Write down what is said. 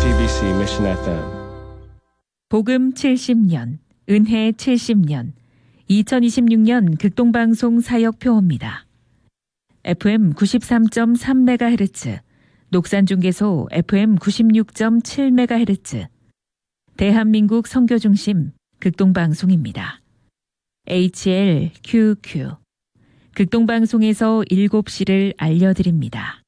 JTBC Mission FM. 복음 70년, 은혜 70년, 2026년 극동방송 사역표입니다. FM 93.3MHz, 녹산중계소 FM 96.7MHz, 대한민국 선교중심 극동방송입니다. HLQQ, 극동방송에서 7시를 알려드립니다.